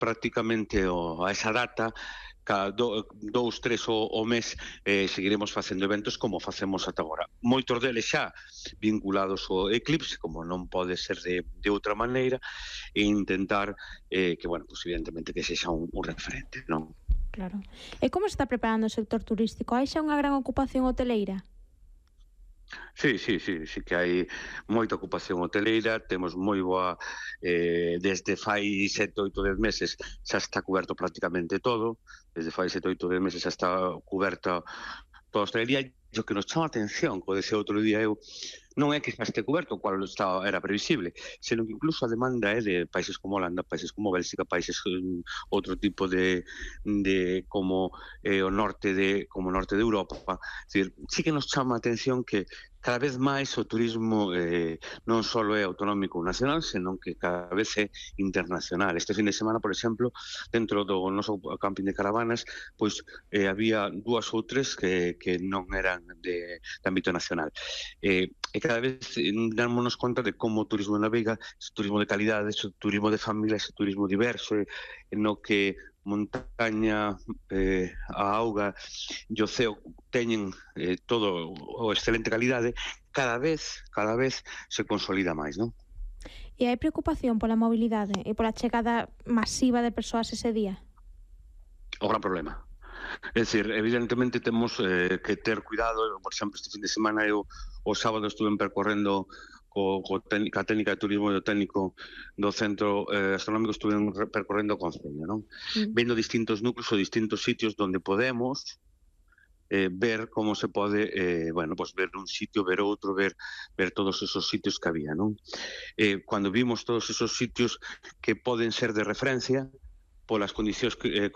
prácticamente a esa data, cada dous, tres o mes seguiremos facendo eventos como facemos ata agora. Moitos deles xa vinculados ao Eclipse, como non pode ser de outra maneira, e intentar que, bueno, pues evidentemente que sexa un referente, non? Claro. E como está preparando o sector turístico? Hai xa unha gran ocupación hoteleira? Sí que hai moita ocupación hoteleira, temos moi boa, desde fai 7, 8, 10 meses xa está cuberto prácticamente todo, desde fai 7, 8, 10 meses xa está cuberta toda a hostelería. E o que nos chama a atención, co dese outro día eu, non é que xa este cuberto, o cual era previsible, senón que incluso a demanda é de países como Holanda, países como Bélxica, países outro tipo de como o norte de Europa. É dicir, sí que nos chama a atención que cada vez máis o turismo non só é autonómico ou nacional, senón que cada vez é internacional. Este fin de semana, por exemplo, dentro do noso camping de caravanas, pois había 2 ou 3 que non eran de ámbito nacional. E cada vez dámonos conta de como o turismo na Veiga, ese turismo de calidade, ese turismo de familia, ese turismo diverso, no que montaña, a auga e o ceo teñen todo o excelente calidade, cada vez se consolida máis, non? E hai preocupación pola mobilidade e pola chegada masiva de persoas ese día? O gran problema. É dicir, evidentemente temos que ter cuidado. Por exemplo, este fin de semana eu o sábado estuve percorrendo ca técnica de turismo e o técnico do centro astronómico, estuve percorrendo con Concello, non? Vendo distintos núcleos ou distintos sitios onde podemos ver como se pode, bueno, pues ver un sitio, ver outro, ver todos esos sitios que había, non? Cando vimos todos esos sitios que poden ser de referencia polas condicións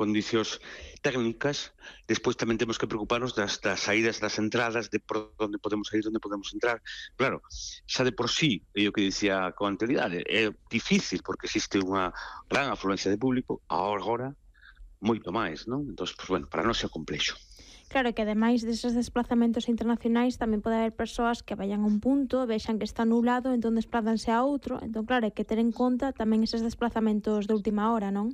técnicas, despois tamén temos que preocuparnos das saídas, das entradas, de por onde podemos sair, onde podemos entrar. Claro, xa de por sí, é o que dicía con anterioridade, é difícil porque existe unha gran afluencia de público, agora moito máis, non? Entón, pues, bueno, para nós é complexo. Claro que ademais deses desplazamentos internacionais tamén pode haber persoas que vayan a un punto, vexan que está nublado, entón desplázanse a outro, entón claro, hai que ter en conta tamén eses desplazamentos de última hora, non?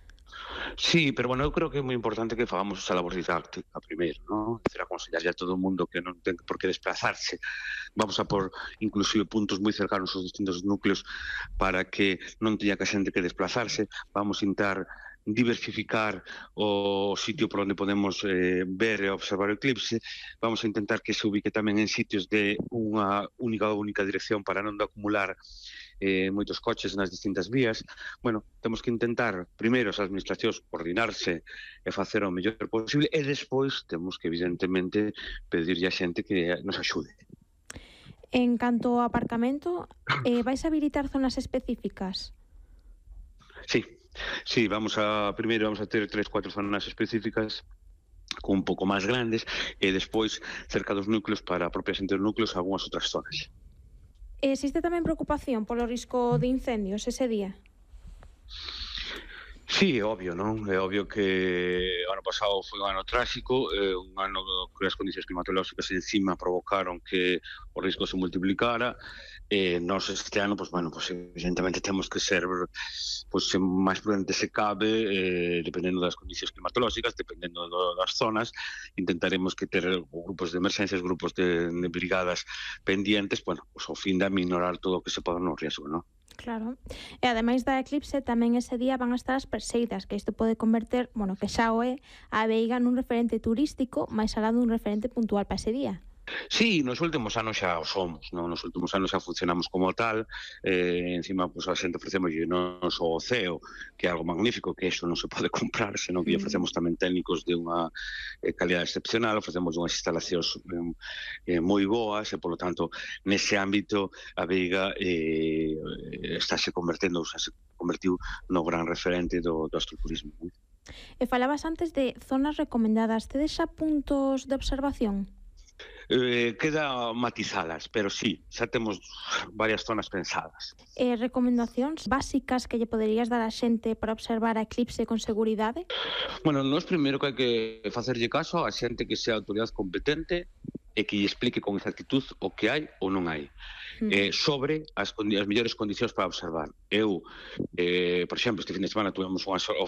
Sí, pero bueno, eu creo que é moi importante que fagamos esa labor didáctica primeiro, non? É dicir, aconsellarlle a todo o mundo que non ten por que desplazarse. Vamos a por inclusive puntos moi cercanos aos distintos núcleos para que non teña que a xente que desplazarse. Vamos intentar diversificar o sitio por onde podemos ver e observar o eclipse. Vamos a intentar que se ubique tamén en sitios de unha única dirección para non acumular moitos coches nas distintas vías. Bueno, temos que intentar primeiro as administracións coordinarse e facer o mellor posible, e despois temos que evidentemente pedirlle a xente que nos axude. En canto ao aparcamento, vais habilitar zonas específicas? Sí, primeiro vamos a ter 3, 4 zonas específicas un pouco máis grandes, e despois cerca dos núcleos, para a propia xente dos núcleos, algunhas outras zonas. Existe tamén preocupación polo risco de incendios ese día? Sí, é obvio, non? É obvio que o ano pasado foi un ano tráxico, un ano que as condicións climatolóxicas encima provocaron que o risco se multiplicara. Nós este ano, pues, bueno, pues, evidentemente temos que ser máis prudentes se cabe, dependendo das condicións climatolóxicas, dependendo das zonas. Intentaremos que ter grupos de emerxencias, grupos de brigadas pendientes, bueno, pues, ao fin de aminorar todo o que se poda no riesgo, non? Claro. E ademais da eclipse, tamén ese día van a estar as perseidas, que isto pode converter, bueno, que xa o é, a Veiga nun referente turístico, máis alá dun referente puntual para ese día. Sí, nos últimos anos xa o somos, non? Nos últimos anos xa funcionamos como tal, encima, pues, a xente ofrecemos non só o ceo, que é algo magnífico, que iso non se pode comprar, senón que ofrecemos tamén técnicos de unha calidad excepcional, ofrecemos unhas instalacións moi boas, e, polo tanto, nese ámbito, a Veiga se convertiu no gran referente do astroturismo. E falabas antes de zonas recomendadas, tedes xa puntos de observación? Queda matizalas, pero sí, xa temos varias zonas pensadas. Recomendacións básicas que lle poderías dar a xente para observar a eclipse con seguridade? Bueno, nós primeiro que hai que facerlle caso a xente que sea autoridade competente e que lle explique con exactitud o que hai ou non hai. Sobre as mellores condicións para observar. Eu, por exemplo, este fin de semana tuvemos unha